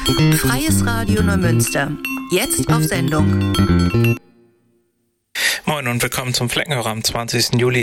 Freies Radio Neumünster. Jetzt auf Sendung. Moin und willkommen zum Fleckenhörer am 20. Juli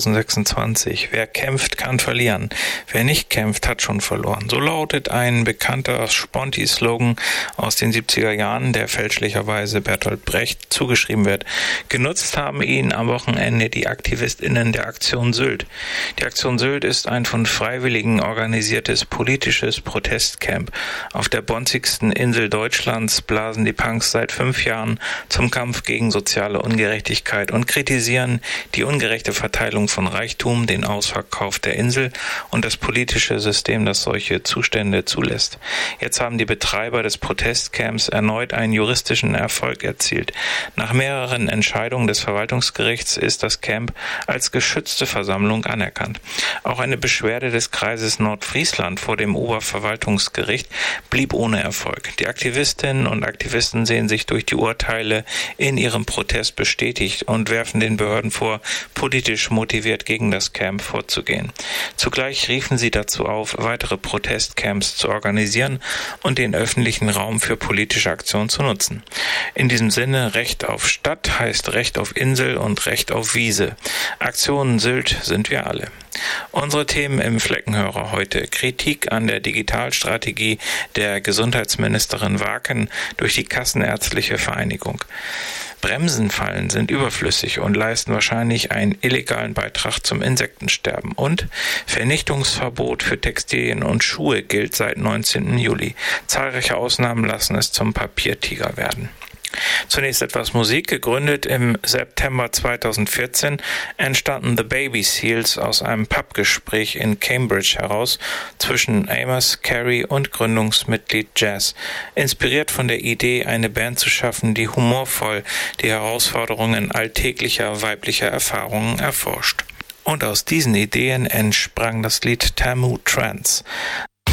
2026. Wer kämpft, kann verlieren. Wer nicht kämpft, hat schon verloren. So lautet ein bekannter Sponti-Slogan aus den 70er Jahren, der fälschlicherweise Bertolt Brecht zugeschrieben wird. Genutzt haben ihn am Wochenende die AktivistInnen der Aktion Sylt. Die Aktion Sylt ist ein von Freiwilligen organisiertes politisches Protestcamp. Auf der bonzigsten Insel Deutschlands blasen die Punks seit 5 Jahren zum Kampf gegen soziale Ungerechtigkeit und kritisieren die ungerechte Verteilung von Reichtum, den Ausverkauf der Insel und das politische System, das solche Zustände zulässt. Jetzt haben die Betreiber des Protestcamps erneut einen juristischen Erfolg erzielt. Nach mehreren Entscheidungen des Verwaltungsgerichts ist das Camp als geschützte Versammlung anerkannt. Auch eine Beschwerde des Kreises Nordfriesland vor dem Oberverwaltungsgericht blieb ohne Erfolg. Die Aktivistinnen und Aktivisten sehen sich durch die Urteile in ihrem Protest bestätigt und werfen den Behörden vor, politisch motiviert gegen das Camp vorzugehen. Zugleich riefen sie dazu auf, weitere Protestcamps zu organisieren und den öffentlichen Raum für politische Aktion zu nutzen. In diesem Sinne, Recht auf Stadt heißt Recht auf Insel und Recht auf Wiese. Aktion Sylt sind wir alle. Unsere Themen im Fleckenhörer heute: Kritik an der Digitalstrategie der Gesundheitsministerin Waken durch die Kassenärztliche Vereinigung. Bremsenfallen sind überflüssig und leisten wahrscheinlich einen illegalen Beitrag zum Insektensterben. Und Vernichtungsverbot für Textilien und Schuhe gilt seit 19. Juli. Zahlreiche Ausnahmen lassen es zum Papiertiger werden. Zunächst etwas Musik. Gegründet im September 2014 entstanden The Baby Seals aus einem Pubgespräch in Cambridge heraus zwischen Amos Carey und Gründungsmitglied Jazz. Inspiriert von der Idee, eine Band zu schaffen, die humorvoll die Herausforderungen alltäglicher weiblicher Erfahrungen erforscht. Und aus diesen Ideen entsprang das Lied Tamu Trance.